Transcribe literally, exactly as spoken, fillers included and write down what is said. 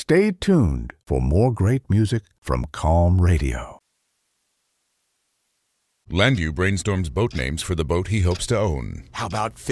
Stay tuned for more great music from Calm Radio. Landu brainstorms boat names for the boat he hopes to own. How about